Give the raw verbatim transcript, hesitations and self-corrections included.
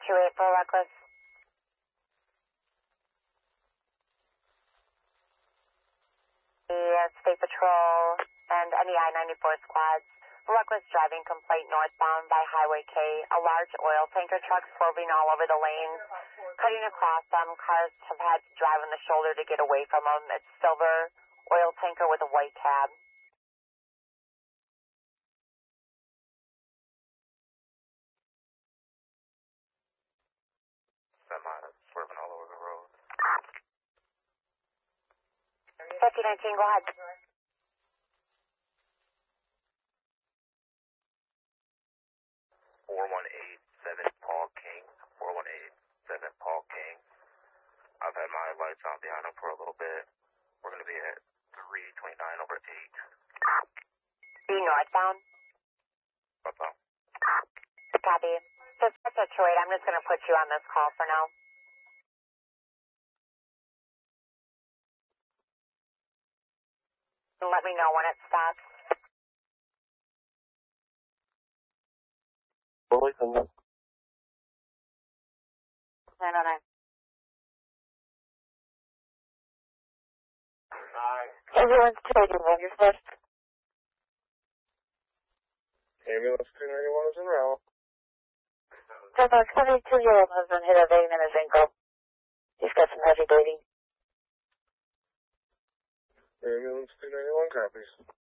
two eight for reckless. The uh, State Patrol and any I ninety-four squads. Reckless driving complaint northbound by Highway K. A large oil tanker truck swerving all over the lanes, cutting across them. Cars have had to drive on the shoulder to get away from them. It's silver oil tanker with a white cab. Semi swerving all over the road. fifty nineteen, go ahead. four one eight seven Paul King. four one eight seven Paul King. I've had my lights on behind him for a little bit. We're going to be at three twenty-nine over eight. Be northbound. What's up? Copy. Just Detroit, I'm just going to put you on this call for now. And let me know when it stops. nine oh nine. Ambulance two eighty-one, you're first. Ambulance two ninety-one is in route. Denmark seventy-two year old husband hit a vein in his ankle. He's got some heavy bleeding. Ambulance two ninety-one copies.